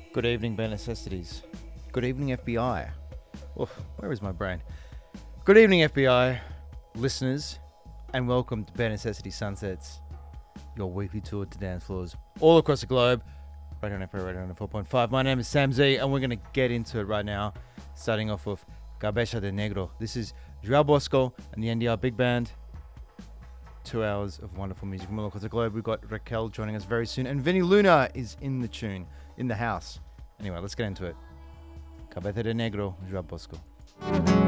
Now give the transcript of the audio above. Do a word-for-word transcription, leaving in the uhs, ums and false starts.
Good evening, Bare Necessities. Good evening, F B I. Oof, where is my brain? Good evening, F B I listeners, and welcome to Bare Necessity Sunsets, your weekly tour to dance floors all across the globe. Right on F B I, right on four point five. My name is Sam Z, and we're going to get into it right now, starting off with Cabeza de Negro. This is Joao Bosco and the N D R Big Band. Two hours of wonderful music from all across the globe. We've got Raquel joining us very soon, and Vinny Luna is in the tune, in the house. Anyway, let's get into it. Cabeza de Negro, Joao Bosco.